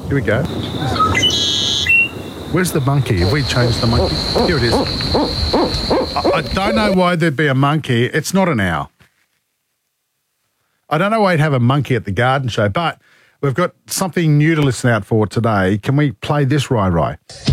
Here we go. Where's the monkey? Have we changed the monkey? Here it is. I don't know why there'd be a monkey. It's not an owl. I don't know why you'd have a monkey at the garden show, but we've got something new to listen out for today. Can we play this, Rai?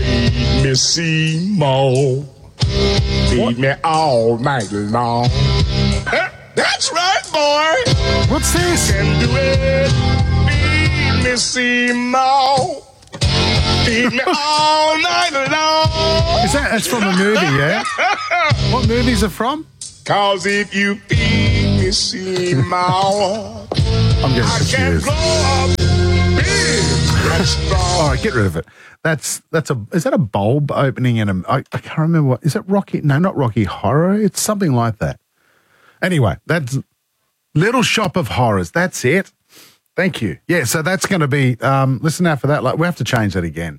Missy Mo, feed me all night long. That's right, boy. What's this? Can do it. Feed me, see Mo. Feed me all night long. That's from a movie, yeah? What movie is it from? Cause if you feed me, see Mo, I'm getting I can confused. grow up big and strong. All right, get rid of it. Is that a bulb opening in I can't remember what, is it Rocky? No, not Rocky Horror. It's something like that. Anyway, that's Little Shop of Horrors. That's it. Thank you. Yeah, so that's going to be, listen out for that. Like, we have to change that again.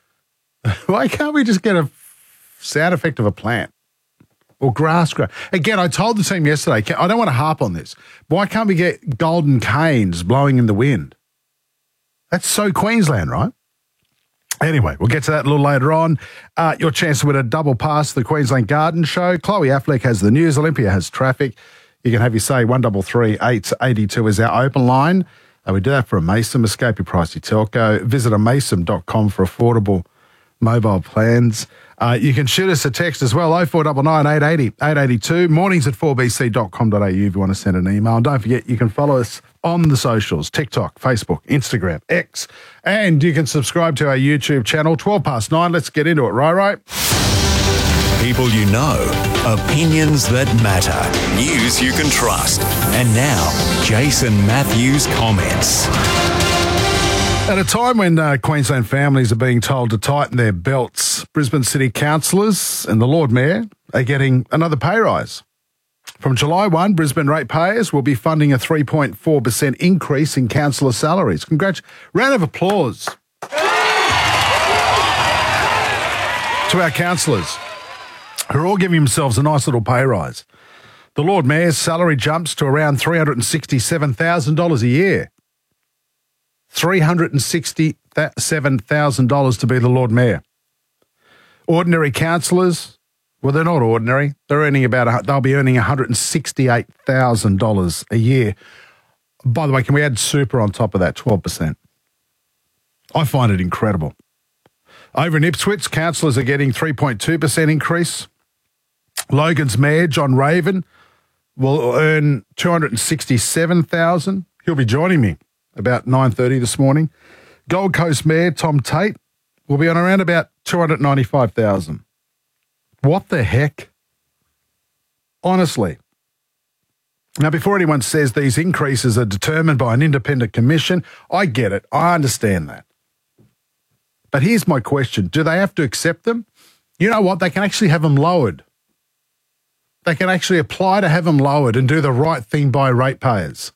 Why can't we just get a sound effect of a plant? Or grass grow? Again, I told the team yesterday, I don't want to harp on this. Why can't we get golden canes blowing in the wind? That's so Queensland, right? Anyway, we'll get to that a little later on. Your chance to win a double pass to the Queensland Garden Show. Chloe Affleck has the news. Olympia has traffic. You can have your say. 133 882 is our open line. We do that for a Mason. Escape your pricey telco. Visit amason.com for affordable mobile plans. You can shoot us a text as well, 0499 880 882. Mornings at 4bc.com.au if you want to send an email. And don't forget, you can follow us on the socials, TikTok, Facebook, Instagram, X, and you can subscribe to our YouTube channel, 12 past 9. Let's get into it, right? People you know, opinions that matter, news you can trust. And now, Jason Matthews comments. At a time when Queensland families are being told to tighten their belts, Brisbane City councillors and the Lord Mayor are getting another pay rise. From July 1, Brisbane ratepayers will be funding a 3.4% increase in councillor salaries. Round of applause to our councillors who are all giving themselves a nice little pay rise. The Lord Mayor's salary jumps to around $367,000 a year. $367,000 to be the Lord Mayor. Ordinary councillors, well, they're not ordinary. They'll be earning $168,000 a year. By the way, can we add super on top of that, 12%? I find it incredible. Over in Ipswich, councillors are getting 3.2% increase. Logan's Mayor, John Raven, will earn $267,000. He'll be joining me about 9:30 this morning. Gold Coast Mayor Tom Tate will be on around about $295,000. What the heck? Honestly. Now, before anyone says these increases are determined by an independent commission, I get it. I understand that. But here's my question. Do they have to accept them? You know what? They can actually have them lowered. They can actually apply to have them lowered and do the right thing by ratepayers.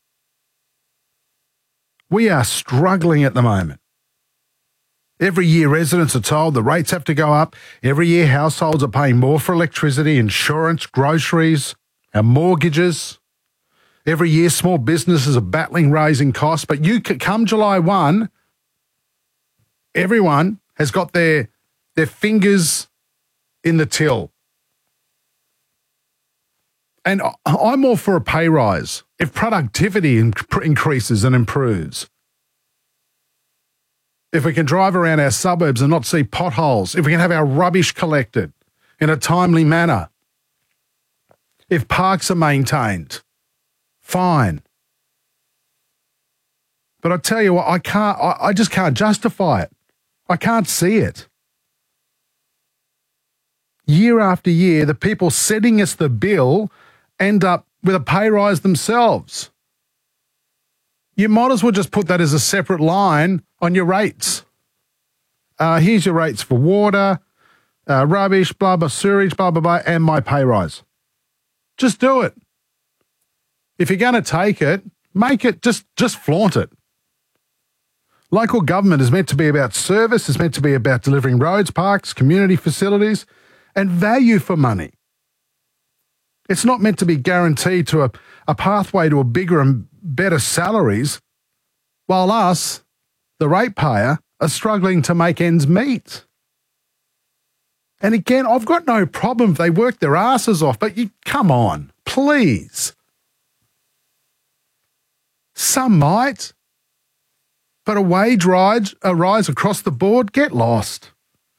We are struggling at the moment. Every year, residents are told the rates have to go up. Every year, households are paying more for electricity, insurance, groceries, and mortgages. Every year, small businesses are battling raising costs. But come July 1, everyone has got their fingers in the till. And I'm all for a pay rise if productivity increases and improves. If we can drive around our suburbs and not see potholes, if we can have our rubbish collected in a timely manner, if parks are maintained, fine. But I tell you what, I just can't justify it. I can't see it. Year after year, the people sending us the bill end up with a pay rise themselves. You might as well just put that as a separate line on your rates. Here's your rates for water, rubbish, blah, blah, sewage, blah, blah, blah, and my pay rise. Just do it. If you're going to take it, make it, just flaunt it. Local government is meant to be about service, it's meant to be about delivering roads, parks, community facilities, and value for money. It's not meant to be guaranteed to a pathway to a bigger and better salaries, while us, the ratepayer, are struggling to make ends meet. And again, I've got no problem if they work their asses off, but come on, please. Some might, but a wage rise across the board, get lost.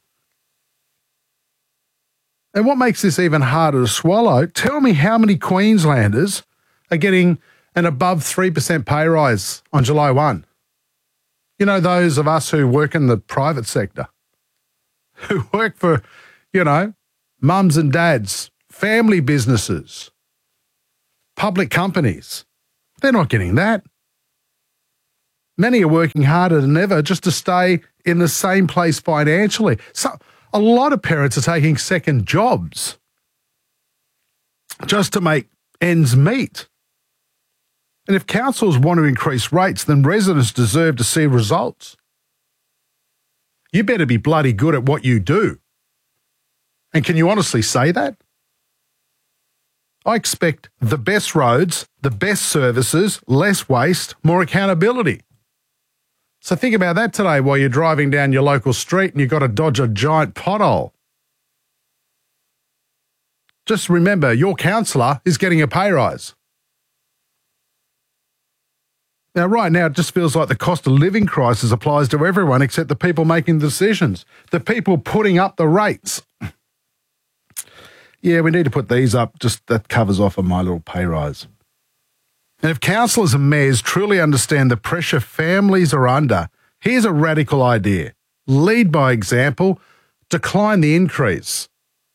And what makes this even harder to swallow, tell me how many Queenslanders are getting an above 3% pay rise on July 1. You know, those of us who work in the private sector, who work for, mums and dads, family businesses, public companies. They're not getting that. Many are working harder than ever just to stay in the same place financially. So a lot of parents are taking second jobs just to make ends meet. And if councils want to increase rates, then residents deserve to see results. You better be bloody good at what you do. And can you honestly say that? I expect the best roads, the best services, less waste, more accountability. So think about that today while you're driving down your local street and you've got to dodge a giant pothole. Just remember, your councillor is getting a pay rise. Now, right now, it just feels like the cost of living crisis applies to everyone except the people making the decisions, the people putting up the rates. Yeah, we need to put these up. Just that covers off on my little pay rise. And if councillors and mayors truly understand the pressure families are under, here's a radical idea. Lead by example, decline the increase.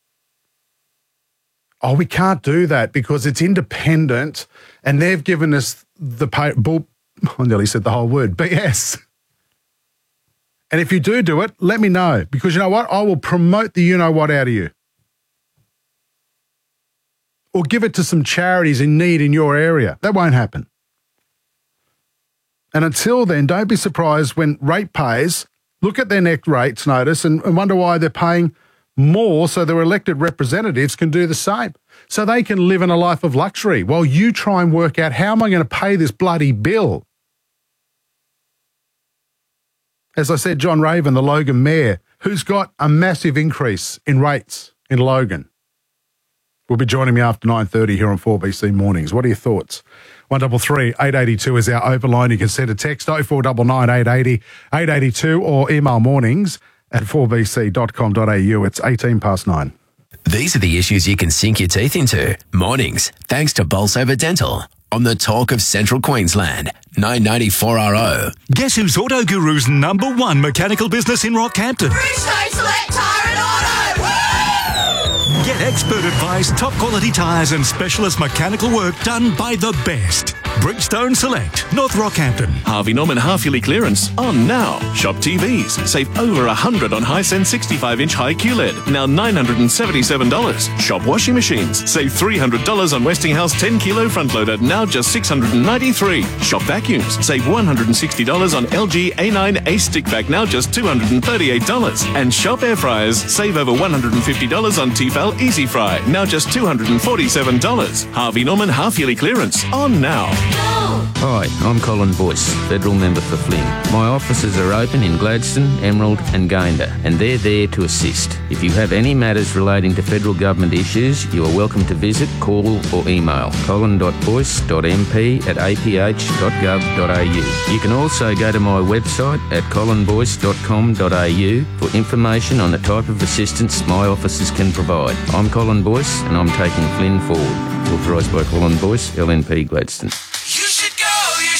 Oh, we can't do that because it's independent and they've given us the pay... I nearly said the whole word, BS. And if you do it, let me know because you know what? I will promote the you-know-what out of you. Or give it to some charities in need in your area. That won't happen. And until then, don't be surprised when ratepayers look at their next rates notice and wonder why they're paying more so their elected representatives can do the same. So they can live in a life of luxury while you try and work out how am I going to pay this bloody bill? As I said, John Raven, the Logan mayor, who's got a massive increase in rates in Logan, will be joining me after 9:30 here on 4BC Mornings. What are your thoughts? 133 882 is our open line. You can send a text 0499 880 882 or email mornings@4bc.com.au. It's 9:18. These are the issues you can sink your teeth into. Mornings, thanks to Bolsover Dental. On the talk of Central Queensland, 994RO. Guess who's Auto Guru's #1 mechanical business in Rockhampton? Bridgestone Select Tyre and Auto! Woo! Get expert advice, top quality tyres and specialist mechanical work done by the best. Bridgestone Select, North Rockhampton. Harvey Norman half-yearly clearance on now. Shop TVs. Save over $100 on Hisense 65-inch high QLED. Now $977. Shop washing machines. Save $300 on Westinghouse 10-kilo front loader. Now just $693. Shop vacuums. Save $160 on LG A9 Ace stick vac. Now just $238. And shop air fryers. Save over $150 on Tefal Easy Fry. Now just $247. Harvey Norman half-yearly clearance on now. Hi, I'm Colin Boyce, Federal Member for Flynn. My offices are open in Gladstone, Emerald and Gayndah, and they're there to assist. If you have any matters relating to federal government issues, you are welcome to visit, call or email colin.boyce.mp@aph.gov.au. You can also go to my website at colinboyce.com.au for information on the type of assistance my offices can provide. I'm Colin Boyce and I'm taking Flynn forward. Authorised by Colin Boyce, LNP Gladstone. You should go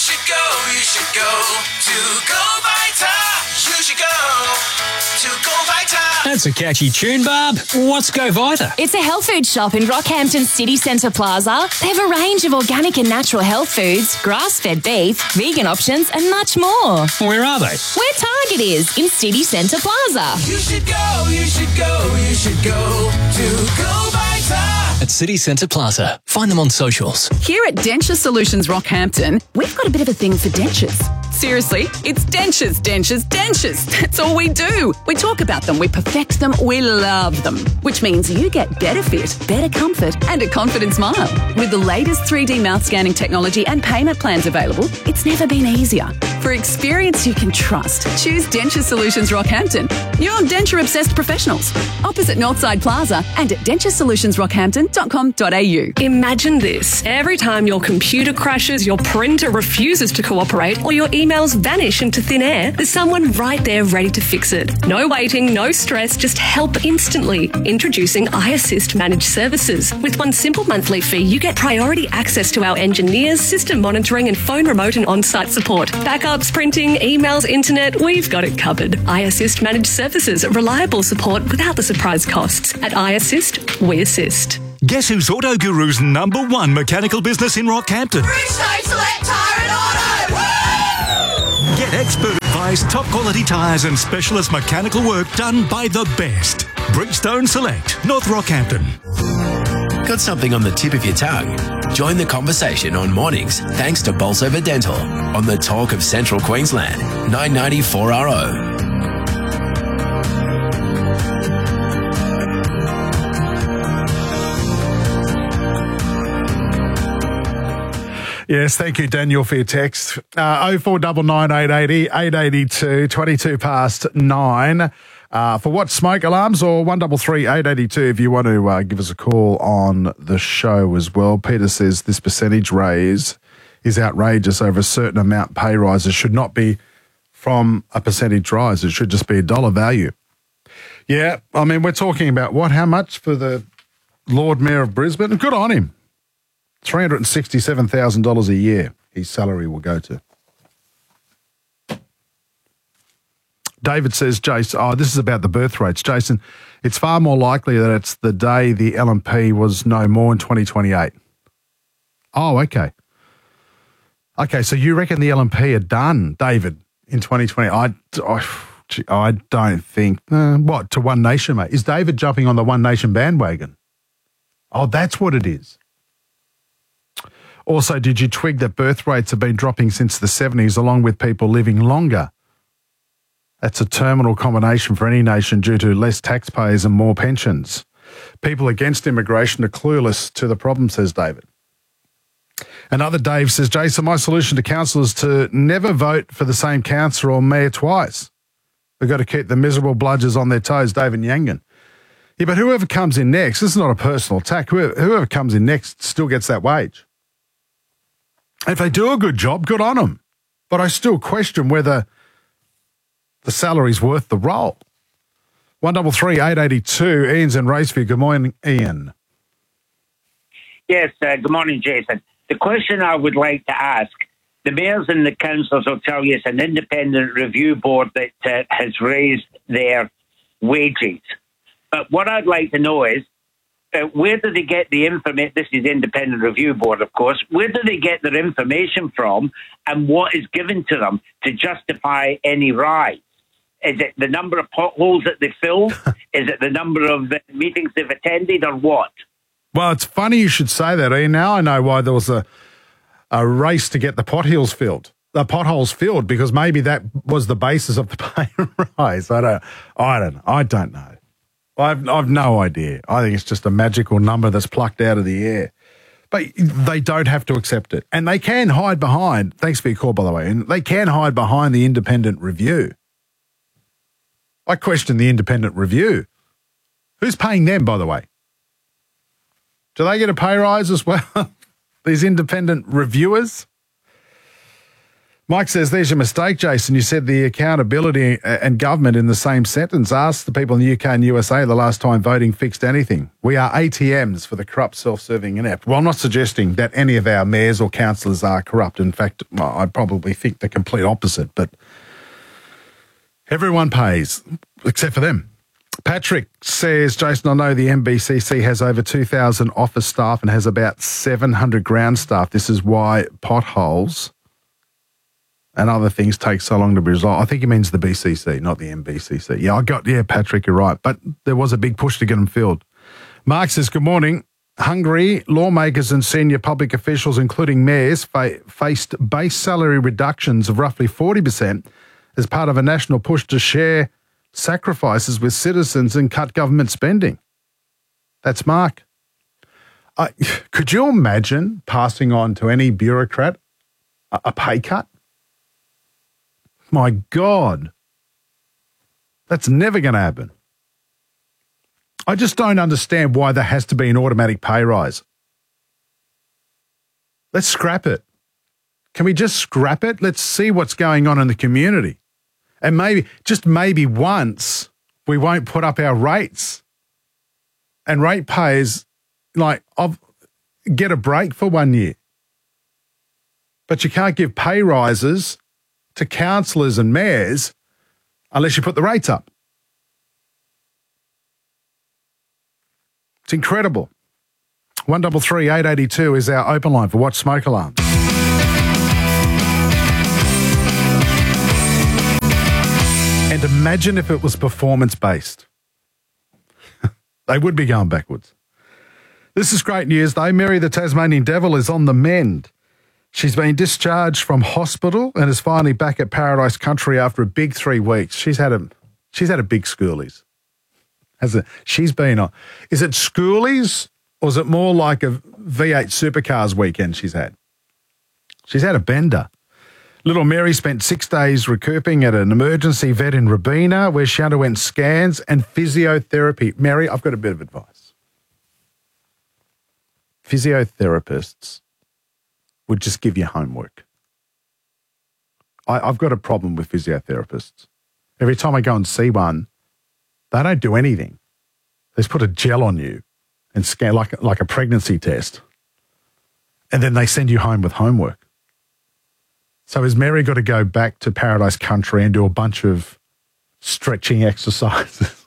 to Go Vita. You should go to Go Vita. That's a catchy tune, Barb. What's Go Vita? It's a health food shop in Rockhampton City Centre Plaza. They have a range of organic and natural health foods, grass-fed beef, vegan options and much more. Where are they? Where Target is, in City Centre Plaza. You should go to Go Vita. At City Centre Plaza. Find them on socials. Here at Denture Solutions Rockhampton, we've got a bit of a thing for dentures. Seriously, it's dentures, dentures, dentures. That's all we do. We talk about them, we perfect them, we love them. Which means you get better fit, better comfort, and a confident smile. With the latest 3D mouth scanning technology and payment plans available, it's never been easier. For experience you can trust, choose Denture Solutions Rockhampton. You're denture-obsessed professionals. Opposite Northside Plaza and at denturesolutionsrockhampton.com.au. Imagine this. Every time your computer crashes, your printer refuses to cooperate, or your emails vanish into thin air, there's someone right there ready to fix it. No waiting, no stress, just help instantly. Introducing iAssist Managed Services. With one simple monthly fee, you get priority access to our engineers, system monitoring and phone remote and on-site support. Backups, printing, emails, internet, we've got it covered. iAssist Managed Services. Reliable support without the surprise costs. At iAssist, we assist. Guess who's Auto Guru's #1 mechanical business in Rockhampton? Bridgestone Select Tyre and Auto! Woo! Get expert advice, top quality tyres and specialist mechanical work done by the best. Bridgestone Select, North Rockhampton. Got something on the tip of your tongue? Join the conversation on mornings thanks to Bolsover Dental on the Talk of Central Queensland, 990 4RO. Yes, thank you, Daniel, for your text. 0499 880 882, 22 past 9. For what, smoke alarms, or 133 882 if you want to give us a call on the show as well. Peter says this percentage raise is outrageous. Over a certain amount, pay rises should not be from a percentage rise. It should just be a dollar value. Yeah, I mean, we're talking about what? How much for the Lord Mayor of Brisbane? Good on him. $367,000 a year his salary will go to. David says, Jason, this is about the birth rates. Jason, it's far more likely that it's the day the LNP was no more in 2028. Oh, okay. Okay, so you reckon the LNP are done, David, in 2020? I don't think. What, to One Nation, mate? Is David jumping on the One Nation bandwagon? Oh, that's what it is. Also, did you twig that birth rates have been dropping since the 70s along with people living longer? That's a terminal combination for any nation due to less taxpayers and more pensions. People against immigration are clueless to the problem, says David. Another Dave says, Jason, my solution to council is to never vote for the same councillor or mayor twice. We've got to keep the miserable bludgers on their toes, David Yangan. Yeah, but whoever comes in next, this is not a personal attack, whoever comes in next still gets that wage. If they do a good job, good on them. But I still question whether the salary's worth the role. 133 882. Ian's in Raceview. Good morning, Ian. Yes, good morning, Jason. The question I would like to ask, the mayors and the councillors will tell you it's an independent review board that has raised their wages. But what I'd like to know is, where do they get the information? This is the Independent Review Board, of course. Where do they get their information from, and what is given to them to justify any rise? Is it the number of potholes that they filled? Is it the number of meetings they've attended, or what? Well, it's funny you should say that, Ian. Now I know why there was a race to get the potholes filled, because maybe that was the basis of the pay rise. I don't know. I've no idea. I think it's just a magical number that's plucked out of the air. But they don't have to accept it. And they can hide behind, thanks for your call, by the way, and they can hide behind the independent review. I question the independent review. Who's paying them, by the way? Do they get a pay rise as well? These independent reviewers? Mike says, there's your mistake, Jason. You said the accountability and government in the same sentence. Ask the people in the UK and USA the last time voting fixed anything. We are ATMs for the corrupt, self-serving inept. Well, I'm not suggesting that any of our mayors or councillors are corrupt. In fact, I probably think the complete opposite. But everyone pays, except for them. Patrick says, Jason, I know the MBCC has over 2,000 office staff and has about 700 ground staff. This is why potholes and other things take so long to be resolved. I think he means the BCC, not the MBCC. Yeah, Patrick, you're right. But there was a big push to get them filled. Mark says, good morning. Hungary lawmakers and senior public officials, including mayors, faced base salary reductions of roughly 40% as part of a national push to share sacrifices with citizens and cut government spending. That's Mark. Could you imagine passing on to any bureaucrat a pay cut? My God. That's never going to happen. I just don't understand why there has to be an automatic pay rise. Let's scrap it. Can we just scrap it? Let's see what's going on in the community. And maybe once we won't put up our rates. And ratepayers, get a break for 1 year. But you can't give pay rises to councillors and mayors unless you put the rates up. It's incredible. 133 882 is our open line for Watch Smoke Alarms. And imagine if it was performance-based. They would be going backwards. This is great news, though. Mary the Tasmanian Devil is on the mend. She's been discharged from hospital and is finally back at Paradise Country after a big 3 weeks. She's had a big schoolies. She's been on. Is it schoolies or is it more like a V8 supercars weekend she's had? She's had a bender. Little Mary spent 6 days recouping at an emergency vet in Robina where she underwent scans and physiotherapy. Mary, I've got a bit of advice. Physiotherapists would just give you homework. I've got a problem with physiotherapists. Every time I go and see one, they don't do anything. They just put a gel on you and scan like a pregnancy test. And then they send you home with homework. So has Mary got to go back to Paradise Country and do a bunch of stretching exercises?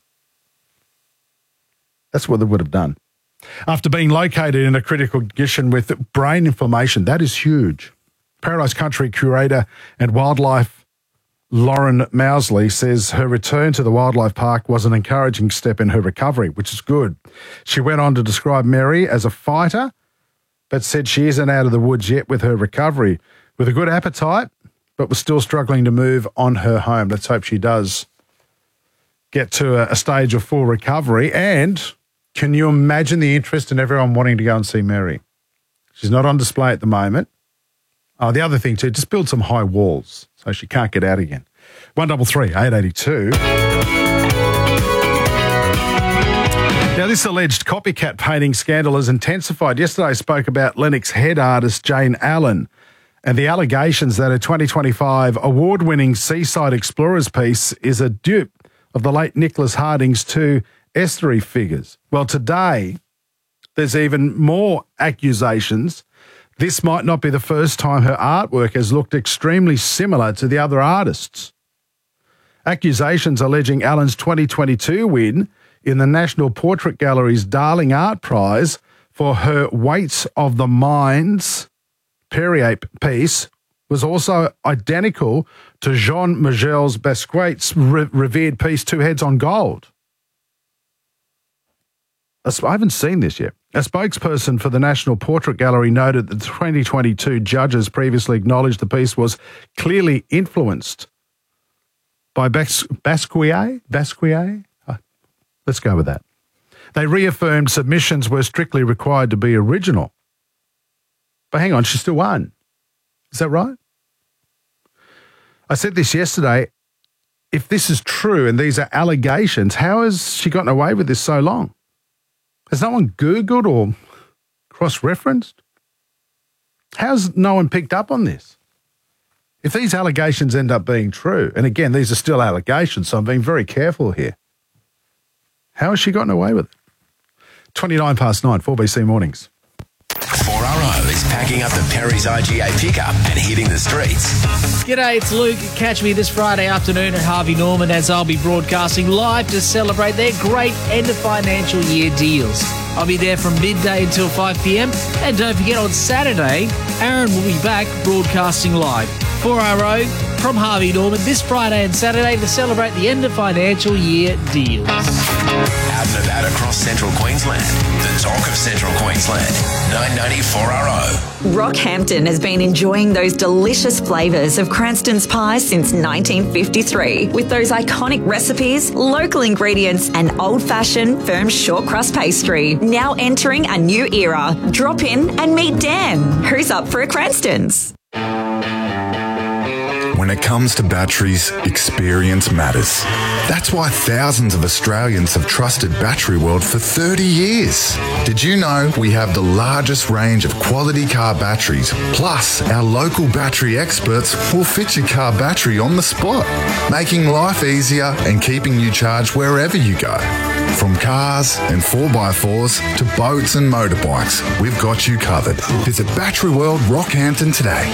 That's what they would have done. After being located in a critical condition with brain inflammation, that is huge. Paradise Country curator and wildlife Lauren Mousley says her return to the wildlife park was an encouraging step in her recovery, which is good. She went on to describe Mary as a fighter, but said she isn't out of the woods yet with her recovery. With a good appetite, but was still struggling to move on her home. Let's hope she does get to a stage of full recovery. And can you imagine the interest in everyone wanting to go and see Mary? She's not on display at the moment. The other thing too, just build some high walls so she can't get out again. 133 882. Now, this alleged copycat painting scandal has intensified. Yesterday I spoke about Lennox head artist Jane Allen and the allegations that a 2025 award-winning Seaside Explorers piece is a dupe of the late Nicholas Harding's two estuary figures. Well, today there's even more accusations. This might not be the first time her artwork has looked extremely similar to the other artists. Accusations alleging Allen's 2022 win in the National Portrait Gallery's Darling Art Prize for her Weights of the Minds Perrier piece was also identical to Jean-Michel Basquiat's revered piece, Two Heads on Gold. I haven't seen this yet. A spokesperson for the National Portrait Gallery noted that the 2022 judges previously acknowledged the piece was clearly influenced by Basquiat? Let's go with that. They reaffirmed submissions were strictly required to be original. But hang on, she still won. Is that right? I said this yesterday. If this is true and these are allegations, how has she gotten away with this so long? Has no one Googled or cross-referenced? How's no one picked up on this? If these allegations end up being true, and again, these are still allegations, so I'm being very careful here. How has she gotten away with it? 29 past 9, 4BC Mornings. 4RO is packing up the Perry's IGA pickup and hitting the streets. G'day, it's Luke. Catch me this Friday afternoon at Harvey Norman as I'll be broadcasting live to celebrate their great end of financial year deals. I'll be there from midday until 5 p.m. And don't forget, on Saturday, Aaron will be back broadcasting live. 4RO from Harvey Norman this Friday and Saturday to celebrate the end of financial year deals. Out and about across central Queensland. The talk of central Queensland. 990 4RO. Rockhampton has been enjoying those delicious flavours of Cranston's pies since 1953 with those iconic recipes, local ingredients and old-fashioned firm short crust pastry. Now entering a new era. Drop in and meet Dan. Who's up for a Cranston's? When it comes to batteries, experience matters. That's why thousands of Australians have trusted Battery World for 30 years. Did you know we have the largest range of quality car batteries? Plus, our local battery experts will fit your car battery on the spot, making life easier and keeping you charged wherever you go. From cars and 4x4s to boats and motorbikes, we've got you covered. Visit Battery World Rockhampton today.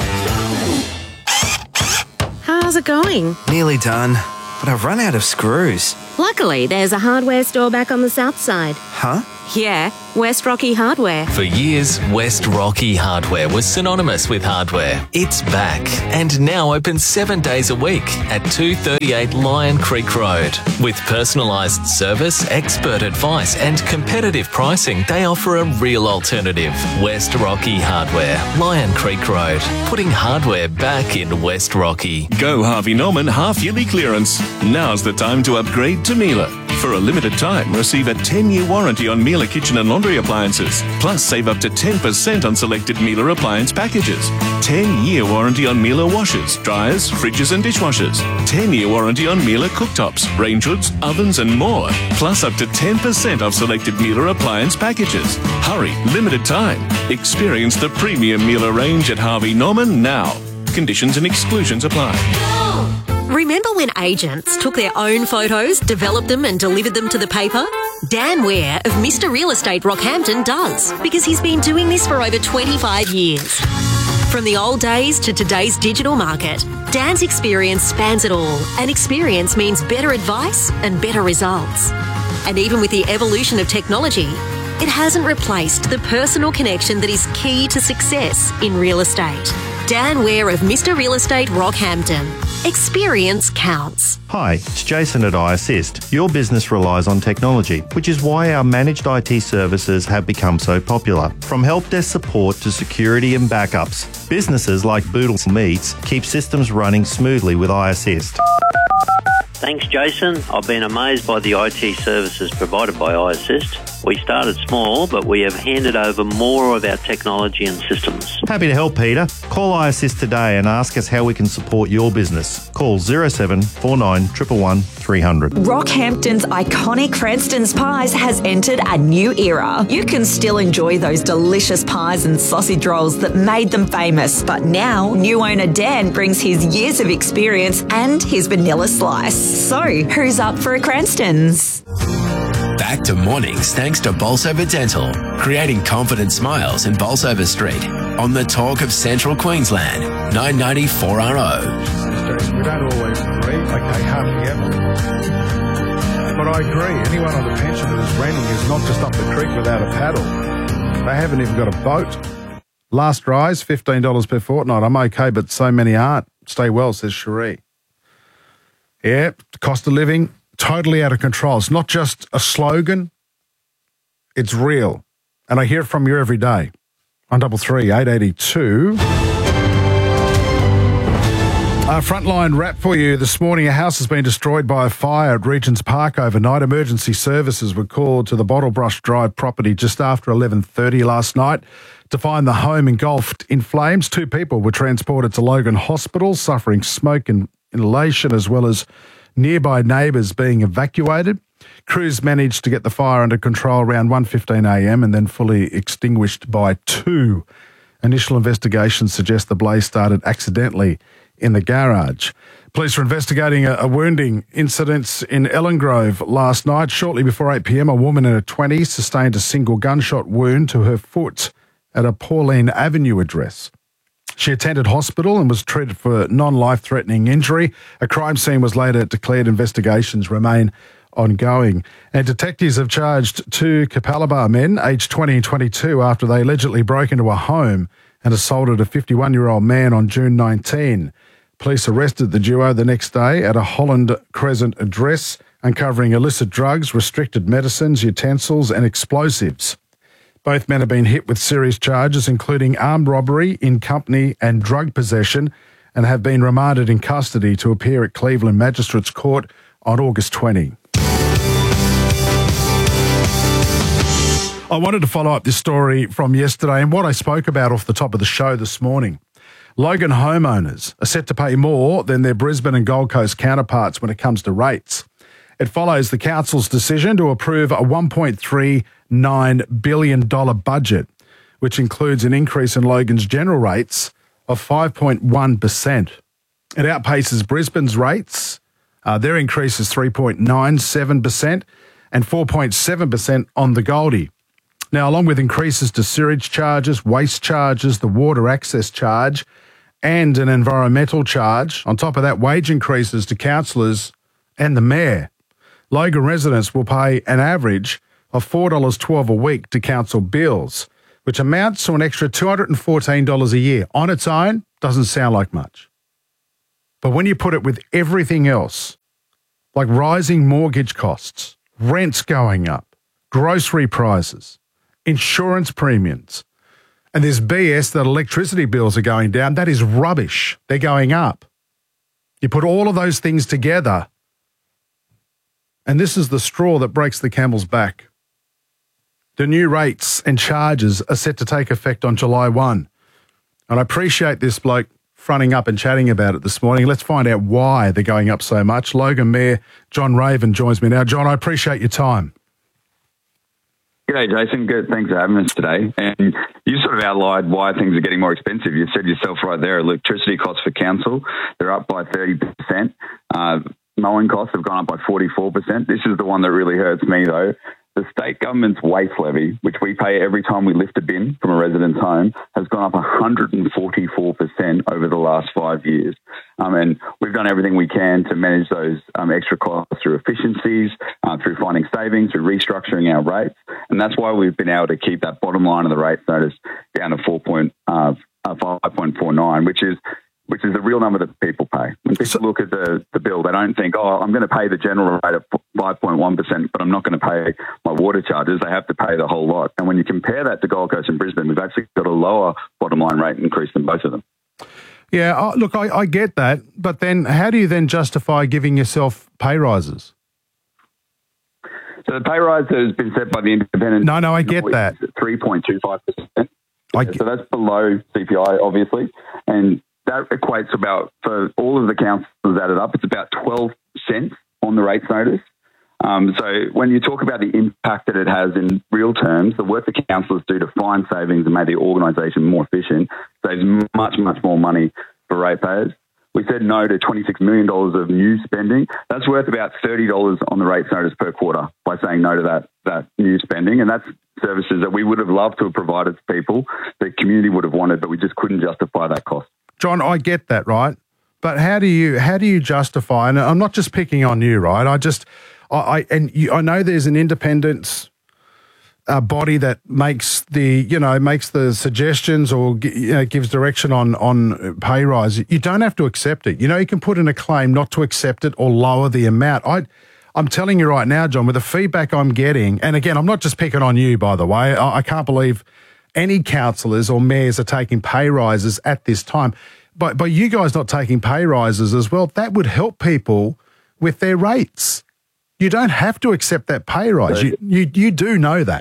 How's it going? Nearly done, but I've run out of screws. Luckily, there's a hardware store back on the south side. Huh? Yeah, West Rocky Hardware. For years, West Rocky Hardware was synonymous with hardware. It's back and now open 7 days a week at 238 Lion Creek Road. With personalised service, expert advice and competitive pricing, they offer a real alternative. West Rocky Hardware, Lion Creek Road, putting hardware back in West Rocky. Go Harvey Norman half-yearly clearance. Now's the time to upgrade to Miele. For a limited time, receive a 10-year warranty on Miele kitchen and laundry appliances. Plus, save up to 10% on selected Miele appliance packages. 10-year warranty on Miele washers, dryers, fridges and dishwashers. 10-year warranty on Miele cooktops, range hoods, ovens and more. Plus, up to 10% off selected Miele appliance packages. Hurry, limited time. Experience the premium Miele range at Harvey Norman now. Conditions and exclusions apply. Remember when agents took their own photos, developed them and delivered them to the paper? Dan Ware of Mr. Real Estate Rockhampton does, because he's been doing this for over 25 years. From the old days to today's digital market, Dan's experience spans it all, and experience means better advice and better results. And even with the evolution of technology, it hasn't replaced the personal connection that is key to success in real estate. Dan Ware of Mr. Real Estate Rockhampton. Experience counts. Hi, it's Jason at iAssist. Your business relies on technology, which is why our managed IT services have become so popular. From help desk support to security and backups, businesses like Boodle Meats keep systems running smoothly with iAssist. Thanks, Jason. I've been amazed by the IT services provided by iAssist. We started small, but we have handed over more of our technology and systems. Happy to help, Peter. Call iAssist today and ask us how we can support your business. Call 0749 111 300. Rockhampton's iconic Cranston's Pies has entered a new era. You can still enjoy those delicious pies and sausage rolls that made them famous, but now new owner Dan brings his years of experience and his vanilla slice. So, who's up for a Cranston's? Back to mornings thanks to Bolsover Dental, creating confident smiles in Bolsover Street. On the talk of Central Queensland, 990 4RO. We don't always agree. Okay, half together. But I agree, anyone on the pension that is renting is not just up the creek without a paddle. They haven't even got a boat. Last rise, $15 per fortnight. I'm okay, but so many aren't. Stay well, says Cherie. Yeah, cost of living, totally out of control. It's not just a slogan, it's real. And I hear it from you every day. 133 882. Frontline wrap for you this morning. A house has been destroyed by a fire at Regents Park overnight. Emergency services were called to the Bottlebrush Drive property just after 11:30 last night to find the home engulfed in flames. 2 people were transported to Logan Hospital, suffering smoke and inhalation, as well as nearby neighbours being evacuated. Crews managed to get the fire under control around 1:15 a.m. and then fully extinguished by 2. Initial investigations suggest the blaze started accidentally in the garage. Police are investigating a wounding incident in Ellengrove last night. Shortly before 8 p.m, a woman in her 20s sustained a single gunshot wound to her foot at a Pauline Avenue address. She attended hospital and was treated for non-life-threatening injury. A crime scene was later declared. Investigations remain ongoing. And detectives have charged 2 Capalaba men, aged 20 and 22, after they allegedly broke into a home and assaulted a 51-year-old man on June 19. Police arrested the duo the next day at a Holland Crescent address, uncovering illicit drugs, restricted medicines, utensils and explosives. Both men have been hit with serious charges, including armed robbery in company and drug possession, and have been remanded in custody to appear at Cleveland Magistrates Court on August 20. I wanted to follow up this story from yesterday and what I spoke about off the top of the show this morning. Logan homeowners are set to pay more than their Brisbane and Gold Coast counterparts when it comes to rates. It follows the council's decision to approve a $1.39 billion budget, which includes an increase in Logan's general rates of 5.1%. It outpaces Brisbane's rates. Their increase is 3.97% and 4.7% on the Goldie. Now, along with increases to sewage charges, waste charges, the water access charge, and an environmental charge, on top of that, wage increases to councillors and the mayor, Logan residents will pay an average of $4.12 a week to council bills, which amounts to an extra $214 a year. On its own, doesn't sound like much. But when you put it with everything else, like rising mortgage costs, rents going up, grocery prices, insurance premiums, and there's BS that electricity bills are going down, that is rubbish. They're going up. You put all of those things together, and this is the straw that breaks the camel's back. The new rates and charges are set to take effect on July 1. And I appreciate this bloke fronting up and chatting about it this morning. Let's find out why they're going up so much. Logan Mayor John Raven joins me now. John, I appreciate your time. G'day, Jason. Good. Thanks for having us today. And you sort of outlined why things are getting more expensive. You said yourself right there, electricity costs for council, they're up by 30%. Mowing costs have gone up by 44%. This is the one that really hurts me, though. The state government's waste levy, which we pay every time we lift a bin from a resident's home, has gone up 144% over the last 5 years. And we've done everything we can to manage those extra costs through efficiencies, through finding savings, through restructuring our rates. And that's why we've been able to keep that bottom line of the rates notice down to 5.49, which is the real number that people pay. When people look at the bill, they don't think, oh, I'm going to pay the general rate of 5.1%, but I'm not going to pay my water charges. They have to pay the whole lot. And when you compare that to Gold Coast and Brisbane, we've actually got a lower bottom line rate increase than both of them. Yeah, look, I get that. But then how do you then justify giving yourself pay rises? So the pay rise has been set by the independent... No, I get that. 3.25%. So that's below CPI, obviously. And that equates about, for all of the councils added up, it's about 12 cents on the rates notice. So when you talk about the impact that it has in real terms, the work the councillors do to find savings and make the organisation more efficient saves much, much more money for ratepayers. We said no to $26 million of new spending. That's worth about $30 on the rates notice per quarter by saying no to that new spending. And that's services that we would have loved to have provided to people, the community would have wanted, but we just couldn't justify that cost. John, I get that, right? But how do you justify, and I'm not just picking on you, right? I know there's an independent body that makes the suggestions or gives direction on pay rise. You don't have to accept it. You can put in a claim not to accept it or lower the amount. I'm telling you right now, John, with the feedback I'm getting, and again, I'm not just picking on you, by the way. I can't believe any councillors or mayors are taking pay rises at this time. But by you guys not taking pay rises as well, that would help people with their rates. You don't have to accept that pay rise. You do know that.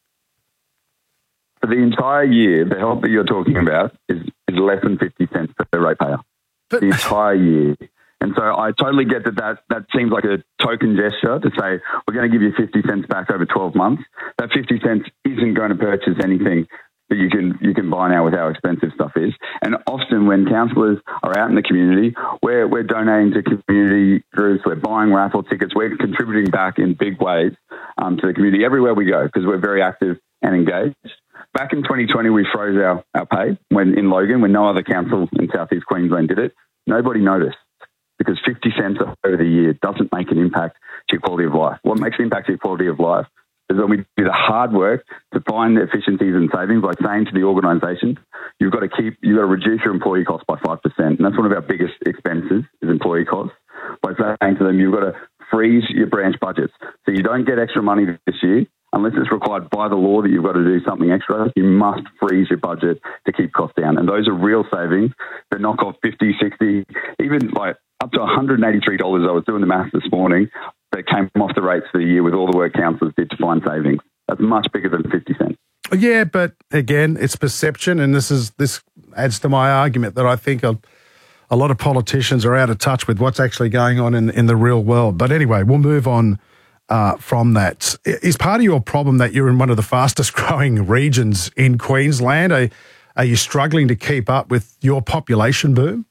For the entire year, the help that you're talking about is less than 50 cents per ratepayer. The entire year. And so I totally get that seems like a token gesture to say, we're going to give you 50 cents back over 12 months. That 50 cents isn't going to purchase anything that you can buy now with how expensive stuff is. And often when councillors are out in the community, we're donating to community groups, we're buying raffle tickets, we're contributing back in big ways to the community everywhere we go because we're very active and engaged. Back in 2020, we froze our pay in Logan when no other council in Southeast Queensland did it. Nobody noticed because 50 cents over the year doesn't make an impact to your quality of life. What makes an impact to your quality of life? is when we do the hard work to find the efficiencies and savings, like saying to the organisation, you've got to reduce your employee costs by 5%. And that's one of our biggest expenses is employee costs. By saying to them, you've got to freeze your branch budgets. So you don't get extra money this year. Unless it's required by the law that you've got to do something extra, you must freeze your budget to keep costs down. And those are real savings that knock off 50, 60, even like up to $183. I was doing the maths this morning that came off the rates for the year with all the work councillors did to find savings. That's much bigger than 50 cents. Yeah, but again, it's perception, and this adds to my argument that I think a lot of politicians are out of touch with what's actually going on in the real world. But anyway, we'll move on from that. Is part of your problem that you're in one of the fastest growing regions in Queensland? Are you struggling to keep up with your population boom?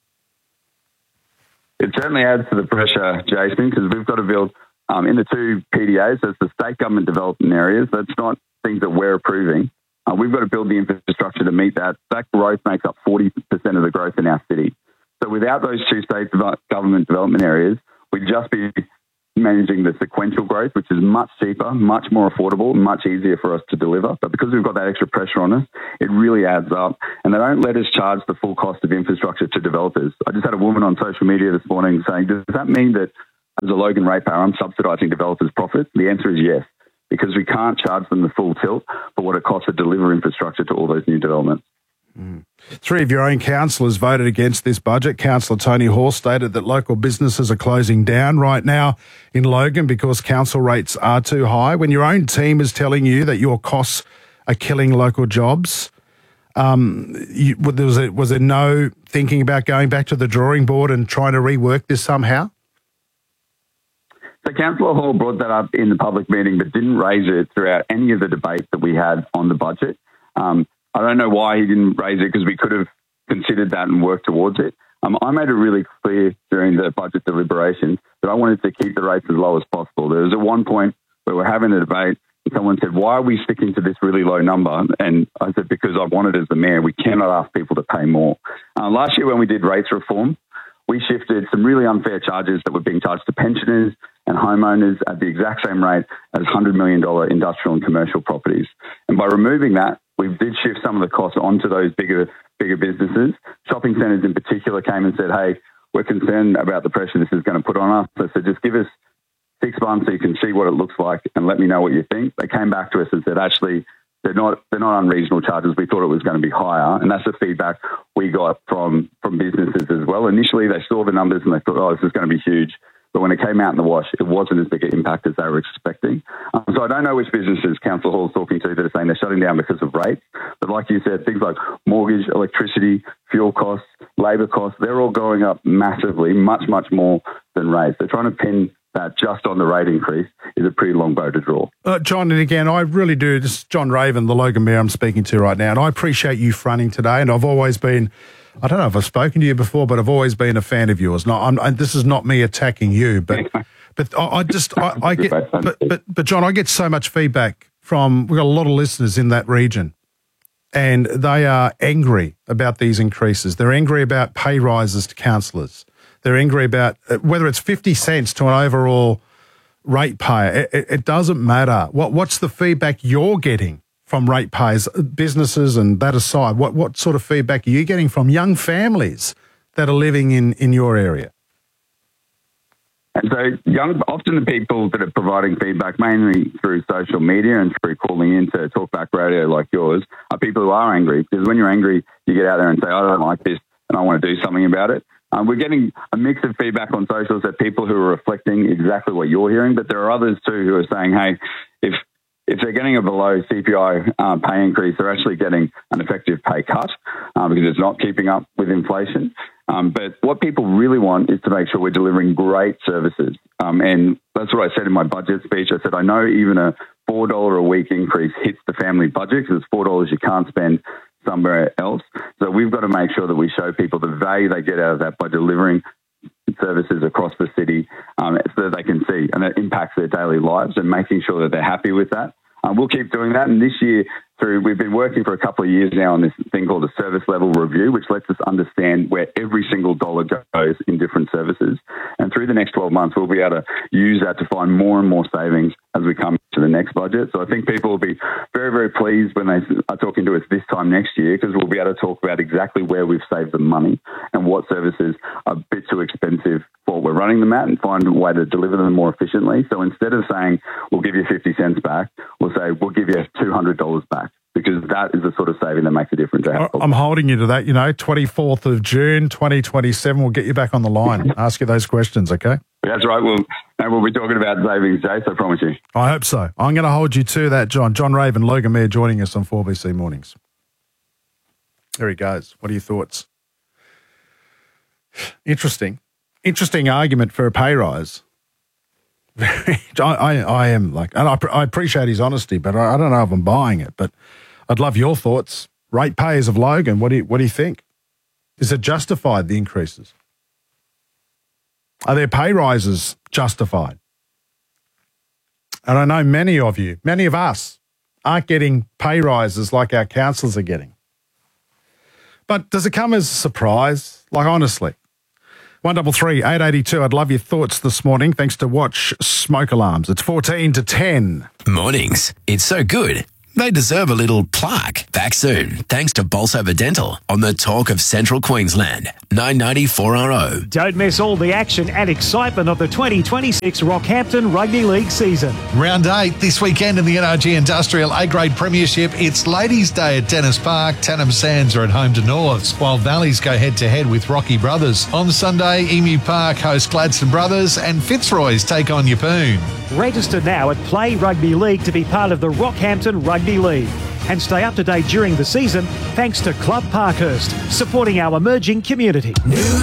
It certainly adds to the pressure, Jason, because we've got to build in the two PDAs, that's the state government development areas. That's not things that we're approving. We've got to build the infrastructure to meet that. That growth makes up 40% of the growth in our city. So without those two state government development areas, we'd just be managing the sequential growth, which is much cheaper, much more affordable, much easier for us to deliver. But because we've got that extra pressure on us, it really adds up. And they don't let us charge the full cost of infrastructure to developers. I just had a woman on social media this morning saying, does that mean that as a Logan ratepayer, I'm subsidising developers' profits? The answer is yes, because we can't charge them the full tilt for what it costs to deliver infrastructure to all those new developments. Three of your own councillors voted against this budget. Councillor Tony Hall stated that local businesses are closing down right now in Logan because council rates are too high. When your own team is telling you that your costs are killing local jobs, was there no thinking about going back to the drawing board and trying to rework this somehow? So Councillor Hall brought that up in the public meeting but didn't raise it throughout any of the debates that we had on the budget. I don't know why he didn't raise it because we could have considered that and worked towards it. I made it really clear during the budget deliberations that I wanted to keep the rates as low as possible. There was at one point where we're having a debate and someone said, why are we sticking to this really low number? And I said, because I wanted as the mayor, we cannot ask people to pay more. Last year when we did rates reform, we shifted some really unfair charges that were being charged to pensioners and homeowners at the exact same rate as $100 million industrial and commercial properties. And by removing that, we did shift some of the costs onto those bigger businesses. Shopping centres in particular came and said, hey, we're concerned about the pressure this is going to put on us. So I said, just give us 6 months so you can see what it looks like and let me know what you think. They came back to us and said, actually, they're not unreasonable charges. We thought it was going to be higher. And that's the feedback we got from businesses as well. Initially, they saw the numbers and they thought, oh, this is going to be huge. But when it came out in the wash, it wasn't as big an impact as they were expecting. So I don't know which businesses Councillor Hall is talking to that are saying they're shutting down because of rates. But like you said, things like mortgage, electricity, fuel costs, labour costs, they're all going up massively, much, much more than rates. They're trying to pin that just on the rate increase is a pretty long bow to draw. John, and again, I really do. This is John Raven, the Logan Mayor I'm speaking to right now, and I appreciate you fronting today, and I've always been, I don't know if I've spoken to you before, but I've always been a fan of yours. This is not me attacking you, but I get, but John, I get so much feedback from, we've got a lot of listeners in that region, and they are angry about these increases. They're angry about pay rises to councillors. They're angry about whether it's 50 cents to an overall ratepayer. It doesn't matter. What's the feedback you're getting from ratepayers, businesses, and that aside? What sort of feedback are you getting from young families that are living in your area? And so often the people that are providing feedback, mainly through social media and through calling in to talkback radio like yours, are people who are angry. Because when you're angry, you get out there and say, I don't like this and I want to do something about it. We're getting a mix of feedback on socials that people who are reflecting exactly what you're hearing, but there are others too who are saying, hey, if they're getting a below CPI pay increase, they're actually getting an effective pay cut because it's not keeping up with inflation. But what people really want is to make sure we're delivering great services. And that's what I said in my budget speech. I said, I know even a $4 a week increase hits the family budget because it's $4 you can't spend somewhere else. So we've got to make sure that we show people the value they get out of that by delivering services across the city so that they can see and it impacts their daily lives and making sure that they're happy with that. We'll keep doing that. And this year, we've been working for a couple of years now on this thing called a service level review, which lets us understand where every single dollar goes in different services. And through the next 12 months, we'll be able to use that to find more and more savings as we come to the next budget. So I think people will be very, very pleased when they are talking to us this time next year, because we'll be able to talk about exactly where we've saved them money and what services are a bit too expensive for what we're running them at, and find a way to deliver them more efficiently. So instead of saying, we'll give you 50 cents back, we'll say, we'll give you $200 back, because that is the sort of saving that makes a difference. I'm holding you to that, 24th of June, 2027. We'll get you back on the line and ask you those questions, okay? That's right. We'll be talking about savings, Jace, I promise you. I hope so. I'm going to hold you to that, John. John Raven, Logan Mayer joining us on 4BC Mornings. There he goes. What are your thoughts? Interesting argument for a pay rise. I am like, and I appreciate his honesty, but I don't know if I'm buying it. But I'd love your thoughts. Ratepayers of Logan, what do you think? Is it justified, the increases? Are their pay rises justified? And I know many of us, aren't getting pay rises like our councillors are getting. But does it come as a surprise? Like, honestly. 133 882. I'd love your thoughts this morning. Thanks to Watch Smoke Alarms. It's 14 to 10. Mornings. It's so good. They deserve a little plaque. Back soon, thanks to Bolsover Dental on the Talk of Central Queensland. 990 4RO. Don't miss all the action and excitement of the 2026 Rockhampton Rugby League season. Round 8 this weekend in the NRG Industrial A-Grade Premiership. It's Ladies' Day at Dennis Park. Tannum Sands are at home to Norths, while Valleys go head-to-head with Rocky Brothers. On Sunday, Emu Park host Gladstone Brothers and Fitzroy's take on Yeppoon. Register now at Play Rugby League to be part of the Rockhampton Rugby League. And stay up to date during the season thanks to Club Parkhurst, supporting our emerging community.